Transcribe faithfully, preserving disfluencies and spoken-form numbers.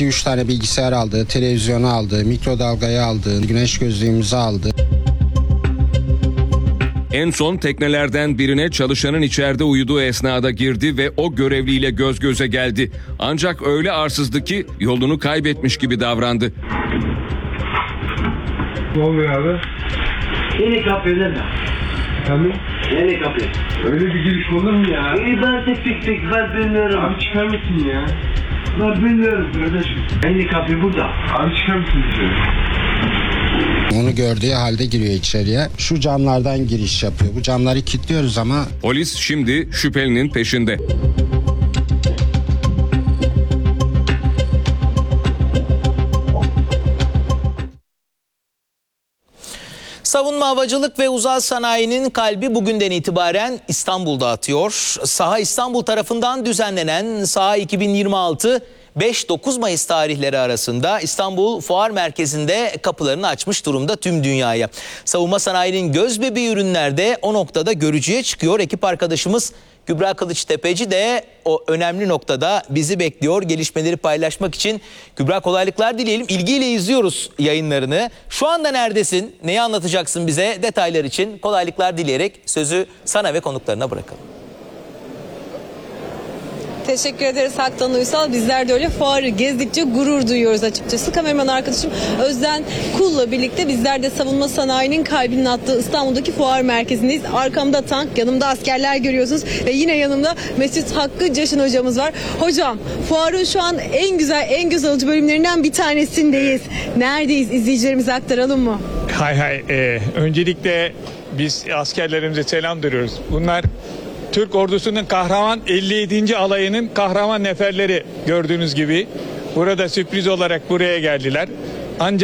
iki üç tane bilgisayar aldı, televizyonu aldı, mikrodalgayı aldı, güneş gözlüğümüzü aldı. En son teknelerden birine çalışanın içeride uyuduğu esnada girdi ve o görevliyle göz göze geldi. Ancak öyle arsızdı ki yolunu kaybetmiş gibi davrandı. Ne oluyor abi? Yeni kapıdan da. Efendim? Yeni kapı. Öyle bir giriş olur mu ya? İyi ben tek tek tek ben bilmiyorum. Abi çıkar mısın ya? Ben bilmiyorum kardeşim. Yeni kapı burada. Abi çıkar mısın dışarı? Onu gördüğü halde giriyor içeriye. Şu camlardan giriş yapıyor. Bu camları kilitliyoruz ama... Polis şimdi şüphelinin peşinde. Savunma, havacılık ve uzay sanayinin kalbi bugünden itibaren İstanbul'da atıyor. Saha İstanbul tarafından düzenlenen Saha iki bin yirmi altı beş dokuz Mayıs tarihleri arasında İstanbul Fuar Merkezi'nde kapılarını açmış durumda tüm dünyaya. Savunma sanayinin gözbebeği ürünler de o noktada görücüye çıkıyor. Ekip arkadaşımız Kübra Kılıçtepeci de o önemli noktada bizi bekliyor. Gelişmeleri paylaşmak için Kübra, kolaylıklar dileyelim. İlgiyle izliyoruz yayınlarını. Şu anda neredesin? Neyi anlatacaksın bize? Detaylar için kolaylıklar dileyerek sözü sana ve konuklarına bırakalım. Teşekkür ederiz Haktan Uysal. Bizler de öyle fuarı gezdikçe gurur duyuyoruz açıkçası. Kameraman arkadaşım Özden Kul'la birlikte bizler de savunma sanayinin kalbinin attığı İstanbul'daki fuar merkezindeyiz. Arkamda tank, yanımda askerler görüyorsunuz ve yine yanımda Mesut Hakkı Caşın hocamız var. Hocam, fuarın şu an en güzel, en göz alıcı bölümlerinden bir tanesindeyiz. Neredeyiz? İzleyicilerimize aktaralım mı? Hay hay. Ee, öncelikle biz askerlerimize selam veriyoruz. Bunlar Türk ordusunun kahraman elli yedinci alayının kahraman neferleri, gördüğünüz gibi. Burada sürpriz olarak buraya geldiler. Ancak